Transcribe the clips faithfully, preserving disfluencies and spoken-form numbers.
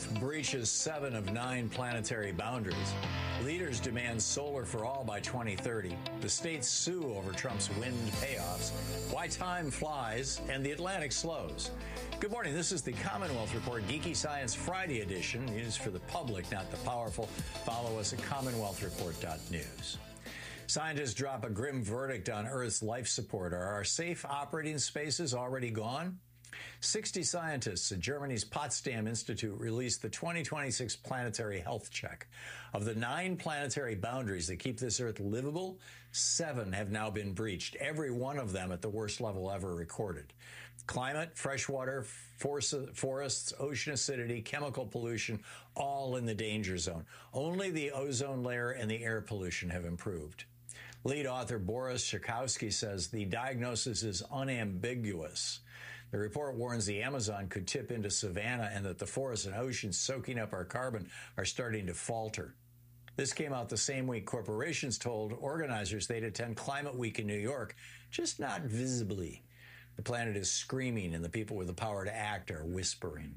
Earth breaches seven of nine planetary boundaries. Leaders demand solar for all by twenty thirty. The states sue over Trump's wind payoffs. Why time flies and the Atlantic slows. Good morning. This is the Commonwealth Report Geeky Science Friday edition. News for the public, not the powerful. Follow us at commonwealth report dot news. Scientists drop a grim verdict on Earth's life support. Are our safe operating spaces already gone? sixty scientists at Germany's Potsdam Institute released the twenty twenty-six Planetary Health Check. Of the nine planetary boundaries that keep this Earth livable, seven have now been breached, every one of them at the worst level ever recorded. Climate, freshwater, forests, ocean acidity, chemical pollution, all in the danger zone. Only the ozone layer and the air pollution have improved. Lead author Boris Shakowsky says the diagnosis is unambiguous. The report warns the Amazon could tip into savanna and that the forests and oceans soaking up our carbon are starting to falter. This came out the same week corporations told organizers they'd attend Climate Week in New York, just not visibly. The planet is screaming and the people with the power to act are whispering.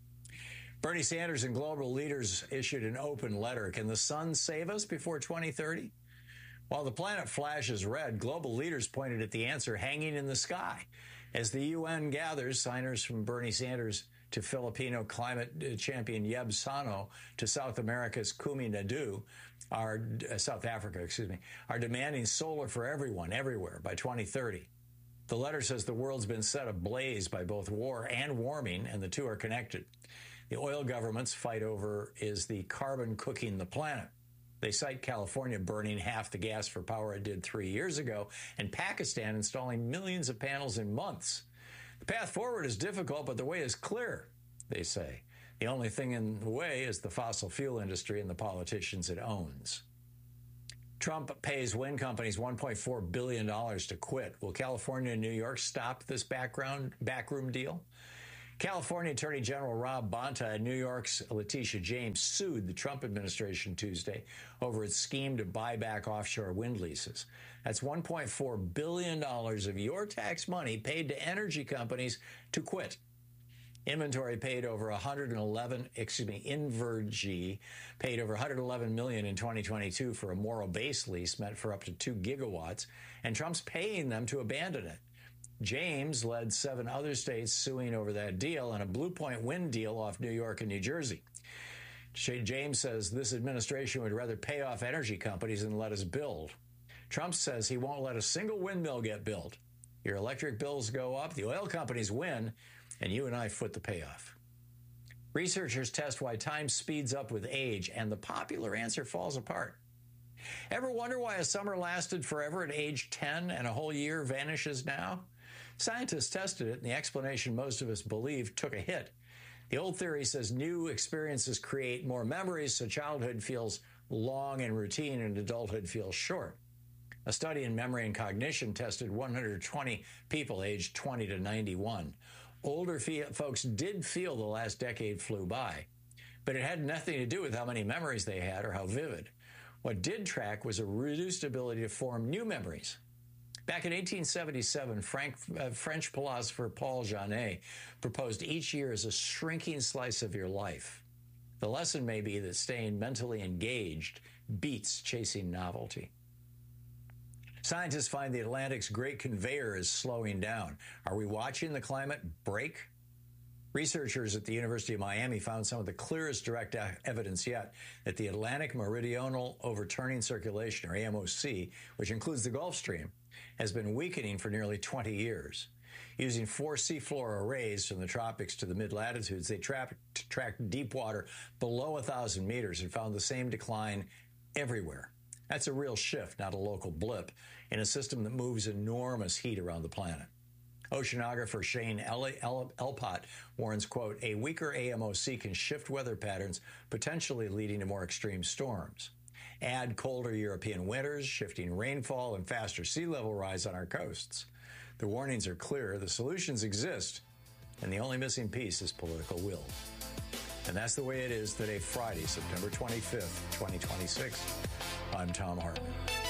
Bernie Sanders and global leaders issued an open letter. Can the sun save us before twenty thirty? While the planet flashes red, global leaders pointed at the answer hanging in the sky. As the U N gathers, signers from Bernie Sanders to Filipino climate champion Yeb Sano to South America's Kumi Nadu, are, uh, South Africa, excuse me, are demanding solar for everyone, everywhere, by twenty thirty. The letter says the world's been set ablaze by both war and warming, and the two are connected. The oil government's fight over is the carbon cooking the planet. They cite California burning half the gas for power it did three years ago, and Pakistan installing millions of panels in months. The path forward is difficult, but the way is clear, they say. The only thing in the way is the fossil fuel industry and the politicians it owns. Trump pays wind companies one point four billion dollars to quit. Will California and New York stop this background backroom deal? California Attorney General Rob Bonta and New York's Letitia James sued the Trump administration Tuesday over its scheme to buy back offshore wind leases. That's one point four billion dollars of your tax money paid to energy companies to quit. Inventory paid over one hundred eleven, excuse me, Invergy paid over one hundred eleven million dollars in twenty twenty-two for a Morro Base lease meant for up to two gigawatts, and Trump's paying them to abandon it. James led seven other states suing over that deal and a Blue Point wind deal off New York and New Jersey. James says this administration would rather pay off energy companies than let us build. Trump says he won't let a single windmill get built. Your electric bills go up, the oil companies win, and you and I foot the payoff. Researchers test why time speeds up with age, and the popular answer falls apart. Ever wonder why a summer lasted forever at age ten and a whole year vanishes now? Scientists tested it, and the explanation most of us believe took a hit. The old theory says new experiences create more memories, so childhood feels long and routine and adulthood feels short. A study in memory and cognition tested one hundred twenty people aged twenty to ninety-one. Older folks did feel the last decade flew by, but it had nothing to do with how many memories they had or how vivid. What did track was a reduced ability to form new memories. Back in eighteen seventy-seven, Frank, uh, French philosopher Paul Janet proposed each year as a shrinking slice of your life. The lesson may be that staying mentally engaged beats chasing novelty. Scientists find the Atlantic's great conveyor is slowing down. Are we watching the climate break? Researchers at the University of Miami found some of the clearest direct evidence yet that the Atlantic Meridional Overturning Circulation, or A M O C, which includes the Gulf Stream, has been weakening for nearly twenty years. Using four seafloor arrays from the tropics to the mid-latitudes, they tracked, tracked deep water below one thousand meters and found the same decline everywhere. That's a real shift, not a local blip, in a system that moves enormous heat around the planet. Oceanographer Shane Elpott warns, quote, a weaker A M O C can shift weather patterns, potentially leading to more extreme storms. Add colder European winters, shifting rainfall, and faster sea level rise on our coasts. The warnings are clear, the solutions exist, and the only missing piece is political will. And that's the way it is today, Friday, September twenty-fifth, twenty twenty-six. I'm Thom Hartmann.